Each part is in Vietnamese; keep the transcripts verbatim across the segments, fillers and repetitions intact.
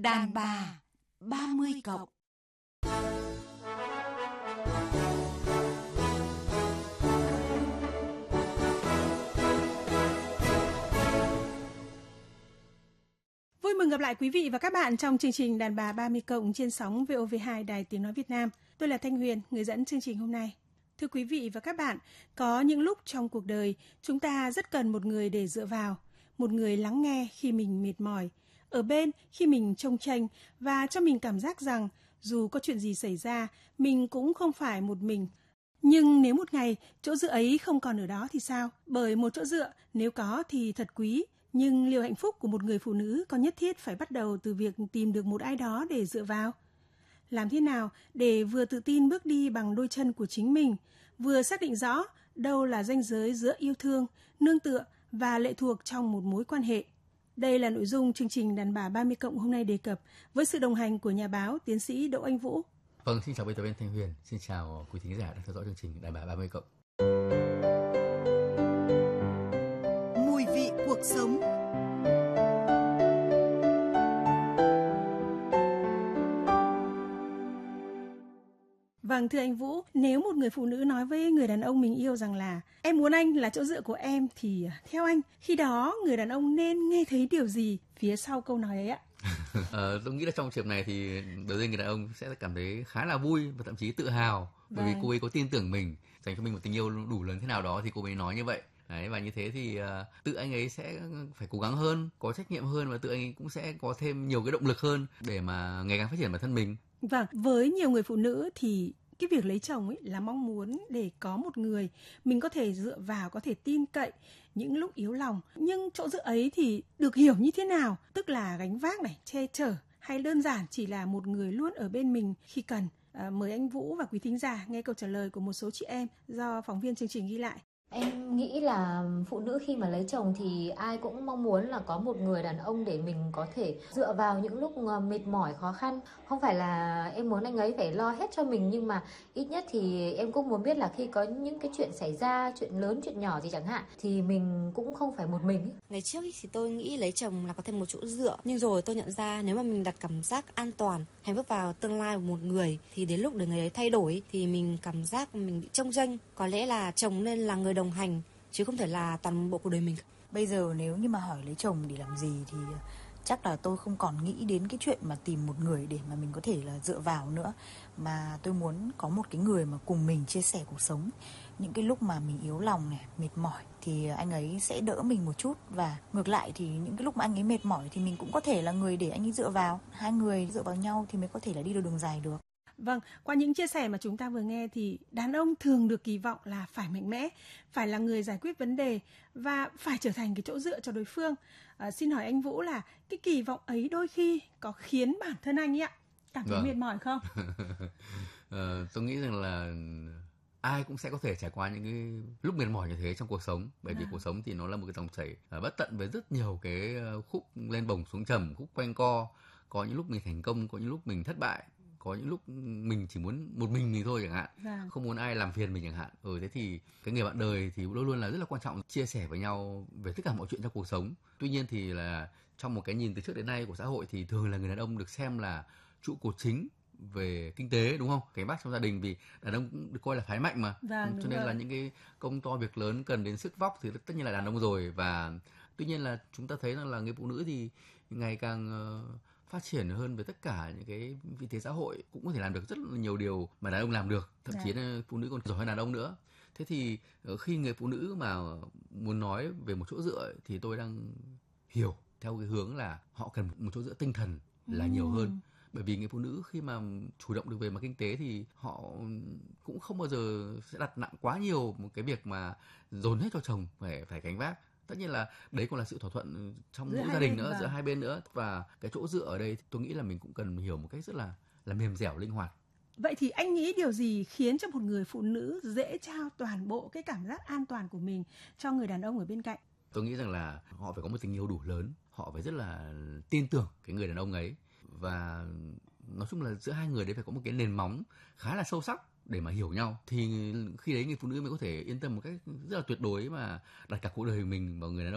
Đàn bà ba mươi cộng. Vui mừng gặp lại quý vị và các bạn trong chương trình Đàn bà ba mươi cộng trên sóng vê o vê hai Đài Tiếng Nói Việt Nam. Tôi là Thanh Huyền, người dẫn chương trình hôm nay. Thưa quý vị và các bạn, có những lúc trong cuộc đời chúng ta rất cần một người để dựa vào, một người lắng nghe khi mình mệt mỏi, ở bên khi mình chông chênh và cho mình cảm giác rằng dù có chuyện gì xảy ra, mình cũng không phải một mình. Nhưng nếu một ngày chỗ dựa ấy không còn ở đó thì sao? Bởi một chỗ dựa nếu có thì thật quý. Nhưng liệu hạnh phúc của một người phụ nữ có nhất thiết phải bắt đầu từ việc tìm được một ai đó để dựa vào? Làm thế nào để vừa tự tin bước đi bằng đôi chân của chính mình, vừa xác định rõ đâu là ranh giới giữa yêu thương, nương tựa và lệ thuộc trong một mối quan hệ? Đây là nội dung chương trình Đàn bà ba mươi cộng hôm nay đề cập với sự đồng hành của nhà báo tiến sĩ Đỗ Anh Vũ. Vâng, xin chào biên tập viên Thanh Huyền, xin chào quý thính giả đang theo dõi chương trình Đàn bà ba mươi cộng. Mùi vị cuộc sống. Vâng, thưa anh Vũ, nếu một người phụ nữ nói với người đàn ông mình yêu rằng là em muốn anh là chỗ dựa của em thì theo anh, khi đó người đàn ông nên nghe thấy điều gì phía sau câu nói ấy ạ? ờ, tôi nghĩ là trong trường này thì đầu tiên người đàn ông sẽ cảm thấy khá là vui và thậm chí tự hào bởi vì cô ấy có tin tưởng mình, dành cho mình một tình yêu đủ lớn thế nào đó thì cô ấy nói như vậy. Đấy, và như thế thì uh, tự anh ấy sẽ phải cố gắng hơn, có trách nhiệm hơn và tự anh ấy cũng sẽ có thêm nhiều cái động lực hơn để mà ngày càng phát triển bản thân mình. Vâng, với nhiều người phụ nữ thì cái việc lấy chồng ấy là mong muốn để có một người mình có thể dựa vào, có thể tin cậy những lúc yếu lòng. Nhưng chỗ dựa ấy thì được hiểu như thế nào? Tức là gánh vác này, che chở hay đơn giản chỉ là một người luôn ở bên mình khi cần? À, mời anh Vũ và quý thính giả nghe câu trả lời của một số chị em do phóng viên chương trình ghi lại. Em nghĩ là phụ nữ khi mà lấy chồng thì ai cũng mong muốn là có một người đàn ông để mình có thể dựa vào những lúc mệt mỏi, khó khăn. Không phải là em muốn anh ấy phải lo hết cho mình, nhưng mà ít nhất thì em cũng muốn biết là khi có những cái chuyện xảy ra, chuyện lớn, chuyện nhỏ gì chẳng hạn, thì mình cũng không phải một mình. Ngày trước thì tôi nghĩ lấy chồng là có thêm một chỗ dựa, nhưng rồi tôi nhận ra nếu mà mình đặt cảm giác an toàn hay bước vào tương lai của một người thì đến lúc để người ấy thay đổi thì mình cảm giác mình bị chông chênh. Có lẽ là chồng nên là người đồng hành chứ không thể là toàn bộ cuộc đời mình. Bây giờ nếu như mà hỏi lấy chồng để làm gì thì chắc là tôi không còn nghĩ đến cái chuyện mà tìm một người để mà mình có thể là dựa vào nữa, mà tôi muốn có một cái người mà cùng mình chia sẻ cuộc sống. Những cái lúc mà mình yếu lòng này, mệt mỏi thì anh ấy sẽ đỡ mình một chút, và ngược lại thì những cái lúc mà anh ấy mệt mỏi thì mình cũng có thể là người để anh ấy dựa vào. Hai người dựa vào nhau thì mới có thể là đi được đường dài được. Vâng, qua những chia sẻ mà chúng ta vừa nghe thì đàn ông thường được kỳ vọng là phải mạnh mẽ, phải là người giải quyết vấn đề và phải trở thành cái chỗ dựa cho đối phương. À, xin hỏi anh Vũ là cái kỳ vọng ấy đôi khi có khiến bản thân anh ấy ạ cảm thấy vâng. mệt mỏi không? ờ, tôi nghĩ rằng là ai cũng sẽ có thể trải qua những cái lúc mệt mỏi như thế trong cuộc sống, bởi vì à. cuộc sống thì nó là một cái dòng chảy bất tận với rất nhiều cái khúc lên bổng xuống trầm, khúc quanh co. Có những lúc mình thành công, có những lúc mình thất bại, có những lúc mình chỉ muốn một mình mình thôi chẳng hạn, dạ. không muốn ai làm phiền mình chẳng hạn. Ừ, thế thì cái người bạn đời thì luôn luôn là rất là quan trọng, chia sẻ với nhau về tất cả mọi chuyện trong cuộc sống. Tuy nhiên thì là trong một cái nhìn từ trước đến nay của xã hội thì thường là người đàn ông được xem là trụ cột chính về kinh tế, đúng không? Cái bác trong gia đình, vì đàn ông cũng được coi là phái mạnh mà, dạ, cho nên rồi. Là những cái công to việc lớn cần đến sức vóc thì tất nhiên là đàn ông rồi. Và tuy nhiên là chúng ta thấy rằng là người phụ nữ thì ngày càng uh, phát triển hơn về tất cả những cái vị thế xã hội, cũng có thể làm được rất là nhiều điều mà đàn ông làm được, thậm dạ. chí là phụ nữ còn giỏi hơn đàn ông nữa. Thế thì khi người phụ nữ mà muốn nói về một chỗ dựa thì tôi đang hiểu theo cái hướng là họ cần một chỗ dựa tinh thần là nhiều hơn. Bởi vì người phụ nữ khi mà chủ động được về mặt kinh tế thì họ cũng không bao giờ sẽ đặt nặng quá nhiều một cái việc mà dồn hết cho chồng phải phải gánh vác. Tất nhiên là đấy còn là sự thỏa thuận trong giữa mỗi gia đình nữa, và... giữa hai bên nữa. Và cái chỗ dựa ở đây tôi nghĩ là mình cũng cần hiểu một cách rất là là mềm dẻo, linh hoạt. Vậy thì anh nghĩ điều gì khiến cho một người phụ nữ dễ trao toàn bộ cái cảm giác an toàn của mình cho người đàn ông ở bên cạnh? Tôi nghĩ rằng là họ phải có một tình yêu đủ lớn, họ phải rất là tin tưởng cái người đàn ông ấy, và nói chung là giữa hai người đấy phải có một cái nền móng khá là sâu sắc để mà hiểu nhau, thì khi đấy người phụ nữ mới có thể yên tâm một cách rất là tuyệt đối mà đặt cả cuộc đời mình vào người đàn ông.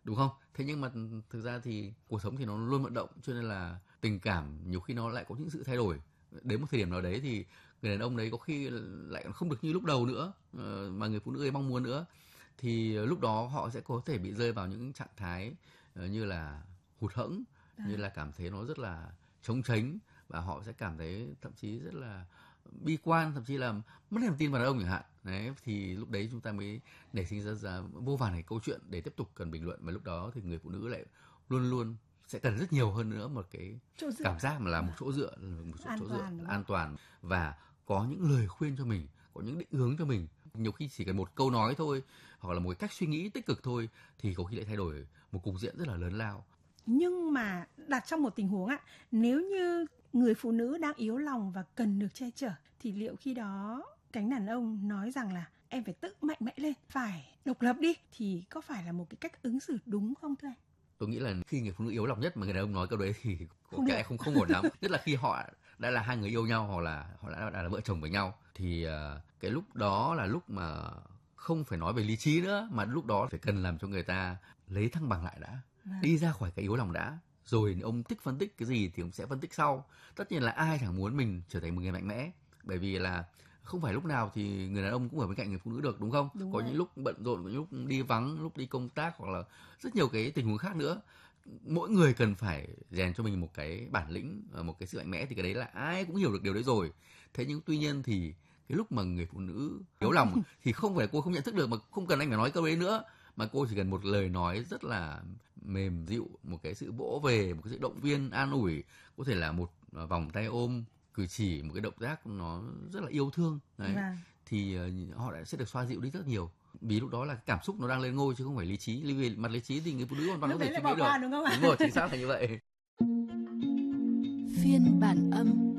đúng không? Thế nhưng mà thực ra thì cuộc sống thì nó luôn vận động, cho nên là tình cảm nhiều khi nó lại có những sự thay đổi. Đến một thời điểm nào đấy thì người đàn ông đấy có khi lại không được như lúc đầu nữa, mà người phụ nữ ấy mong muốn nữa, thì lúc đó họ sẽ có thể bị rơi vào những trạng thái như là hụt hẫng, à. như là cảm thấy nó rất là trống tránh, và họ sẽ cảm thấy thậm chí rất là bi quan, thậm chí là mất niềm tin vào đàn ông chẳng hạn. Đấy, thì lúc đấy chúng ta mới nảy sinh ra, ra vô vàn cái câu chuyện để tiếp tục cần bình luận, và lúc đó thì người phụ nữ lại luôn luôn sẽ cần rất nhiều hơn nữa một cái cảm giác mà là một chỗ dựa, một chỗ, an chỗ toàn, dựa an toàn, và có những lời khuyên cho mình, có những định hướng cho mình. Nhiều khi chỉ cần một câu nói thôi, hoặc là một cách suy nghĩ tích cực thôi, thì có khi lại thay đổi một cục diện rất là lớn lao. Nhưng mà đặt trong một tình huống ạ, nếu như người phụ nữ đang yếu lòng và cần được che chở, thì liệu khi đó cánh đàn ông nói rằng là em phải tự mạnh mẽ lên, phải độc lập đi, thì có phải là một cái cách ứng xử đúng không thưa anh? Tôi nghĩ là khi người phụ nữ yếu lòng nhất mà người đàn ông nói câu đấy thì có cái không không ổn lắm. Nhất là khi họ đã là hai người yêu nhau, hoặc là họ đã, đã là vợ chồng với nhau, thì uh, cái lúc đó là lúc mà không phải nói về lý trí nữa, mà lúc đó phải cần làm cho người ta lấy thăng bằng lại đã, à. đi ra khỏi cái yếu lòng đã, rồi ông thích phân tích cái gì thì ông sẽ phân tích sau. Tất nhiên là ai chẳng muốn mình trở thành một người mạnh mẽ, bởi vì là không phải lúc nào thì người đàn ông cũng ở bên cạnh người phụ nữ được, đúng không? Đúng có rồi. Những lúc bận rộn, có những lúc đi vắng, lúc đi công tác, hoặc là rất nhiều cái tình huống khác nữa. Mỗi người cần phải rèn cho mình một cái bản lĩnh, một cái sự mạnh mẽ, thì cái đấy là ai cũng hiểu được điều đấy rồi. Thế nhưng tuy nhiên thì cái lúc mà người phụ nữ yếu lòng thì không phải cô không nhận thức được, mà không cần anh phải nói câu đấy nữa, mà cô chỉ cần một lời nói rất là mềm dịu, một cái sự vỗ về, một cái sự động viên, an ủi, có thể là một vòng tay ôm, cử chỉ, một cái động tác nó rất là yêu thương đấy, à. Thì uh, họ đã sẽ được xoa dịu đi rất nhiều, vì lúc đó là cảm xúc nó đang lên ngôi chứ không phải lý trí. Vì mặt lý trí thì người phụ nữ hoàn toàn có thể suy nghĩ được, đúng không ạ? Đúng rồi, chính xác là như vậy. Phiên bản âm.